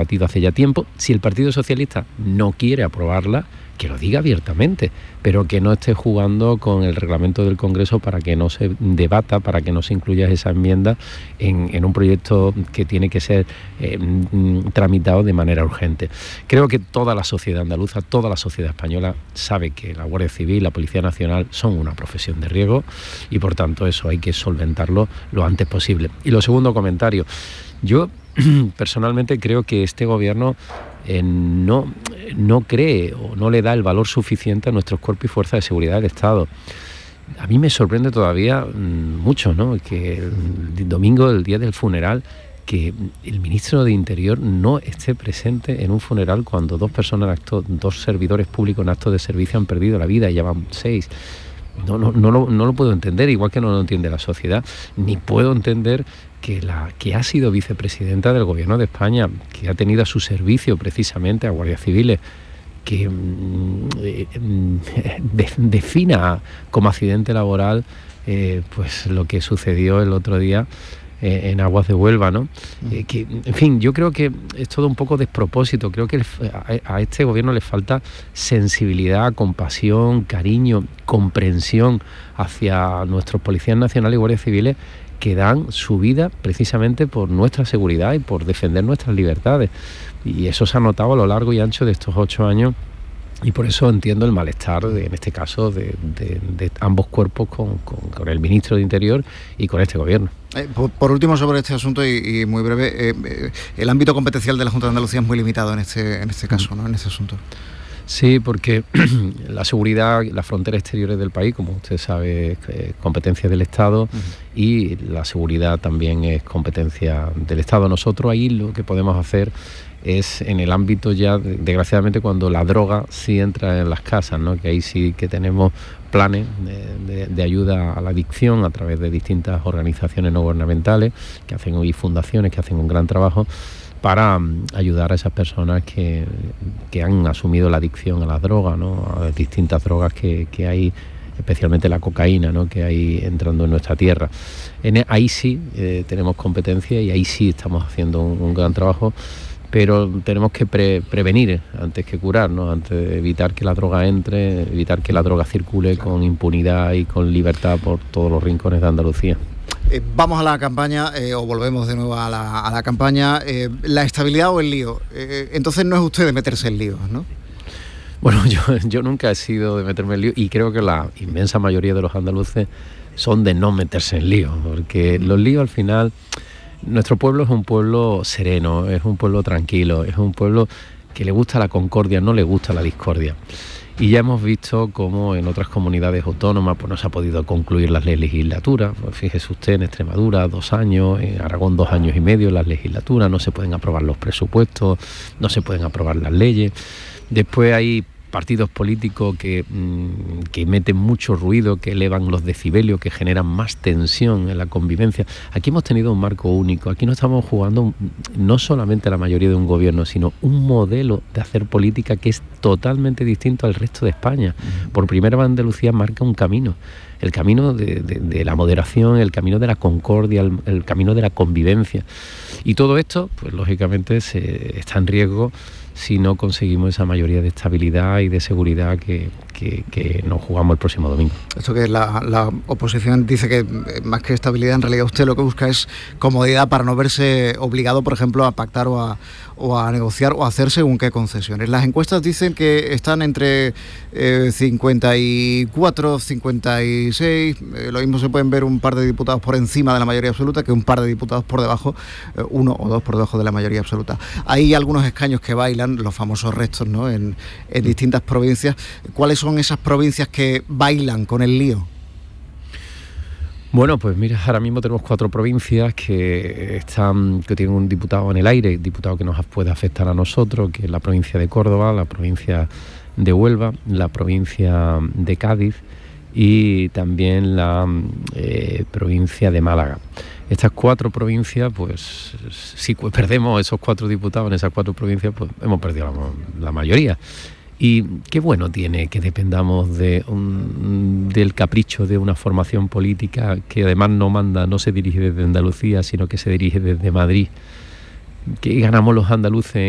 debatido hace ya tiempo. Si el Partido Socialista no quiere aprobarla, que lo diga abiertamente, pero que no esté jugando con el reglamento del Congreso para que no se debata, para que no se incluya esa enmienda en un proyecto que tiene que ser tramitado de manera urgente. Creo que toda la sociedad andaluza, toda la sociedad española sabe que la Guardia Civil, la Policía Nacional son una profesión de riesgo y por tanto eso hay que solventarlo lo antes posible. Y lo segundo comentario, yo personalmente creo que este gobierno no cree o no le da el valor suficiente a nuestros cuerpos y fuerzas de seguridad del Estado. A mí me sorprende todavía mucho, ¿no?, que el domingo, el día del funeral, que el ministro de Interior no esté presente en un funeral cuando dos servidores públicos en acto de servicio han perdido la vida y ya van 6. No lo puedo entender, igual que no lo entiende la sociedad, ni puedo entender que la que ha sido vicepresidenta del Gobierno de España, que ha tenido a su servicio precisamente a guardias civiles, que defina como accidente laboral pues lo que sucedió el otro día en aguas de Huelva, ¿no? Que, en fin, yo creo que es todo un poco despropósito. Creo que a este gobierno le falta sensibilidad, compasión, cariño, comprensión hacia nuestros policías nacionales y guardias civiles que dan su vida precisamente por nuestra seguridad y por defender nuestras libertades. Y eso se ha notado a lo largo y ancho de estos 8 años. Y por eso entiendo el malestar, en este caso, de ambos cuerpos con el ministro de Interior y con este gobierno. Por último, sobre este asunto, y muy breve, el ámbito competencial de la Junta de Andalucía es muy limitado en este caso, ¿no?, en este asunto. Sí, porque la seguridad, las fronteras exteriores del país, como usted sabe, es competencia del Estado, y la seguridad también es competencia del Estado. Nosotros ahí lo que podemos hacer es en el ámbito ya, desgraciadamente, cuando la droga sí entra en las casas, ¿no?, que ahí sí que tenemos planes de ayuda a la adicción a través de distintas organizaciones no gubernamentales que hacen hoy, fundaciones que hacen un gran trabajo para ayudar a esas personas que han asumido la adicción a las drogas, ¿no?, a distintas drogas que hay, especialmente la cocaína, ¿no?, que hay entrando en nuestra tierra. Ahí sí tenemos competencia y ahí sí estamos haciendo un gran trabajo, pero tenemos que prevenir antes que curar, ¿no?, antes de evitar que la droga entre, evitar que la droga circule con impunidad y con libertad por todos los rincones de Andalucía. Vamos a la campaña, o volvemos de nuevo a la campaña. ¿La estabilidad o el lío? Entonces no es usted de meterse en líos, ¿no? Bueno, yo nunca he sido de meterme en líos y creo que la inmensa mayoría de los andaluces son de no meterse en líos, porque los líos al final... Nuestro pueblo es un pueblo sereno, es un pueblo tranquilo, es un pueblo que le gusta la concordia, no le gusta la discordia. Y ya hemos visto cómo en otras comunidades autónomas pues no se ha podido concluir las legislaturas. Pues fíjese usted, en Extremadura 2 años, en Aragón 2 años y medio las legislaturas, no se pueden aprobar los presupuestos, no se pueden aprobar las leyes. Después hay partidos políticos que meten mucho ruido, que elevan los decibelios, que generan más tensión en la convivencia. Aquí hemos tenido un marco único, aquí no estamos jugando no solamente la mayoría de un gobierno, sino un modelo de hacer política que es totalmente distinto al resto de España. Por primera vez Andalucía marca un camino, el camino de la moderación, el camino de la concordia, el camino de la convivencia. Y todo esto, pues lógicamente, está en riesgo si no conseguimos esa mayoría de estabilidad y de seguridad que nos jugamos el próximo domingo. Esto que la oposición dice que más que estabilidad, en realidad usted lo que busca es comodidad para no verse obligado, por ejemplo, a pactar o a negociar o a hacer según qué concesiones. Las encuestas dicen que están entre 54, 56, lo mismo se pueden ver un par de diputados por encima de la mayoría absoluta que un par de diputados por debajo, 1 o 2 por debajo de la mayoría absoluta. Hay algunos escaños que bailan, los famosos restos, ¿no?, en distintas provincias. ¿Cuáles son esas provincias que bailan con el lío? Bueno, pues mira, ahora mismo tenemos 4 provincias que tienen un diputado en el aire, diputado que nos puede afectar a nosotros, que es la provincia de Córdoba, la provincia de Huelva, la provincia de Cádiz y también la provincia de Málaga. Estas 4 provincias, pues si perdemos esos 4 diputados en esas 4 provincias, pues hemos perdido la mayoría. Y qué bueno tiene que dependamos del capricho de una formación política que además no se dirige desde Andalucía, sino que se dirige desde Madrid. Que ganamos los andaluces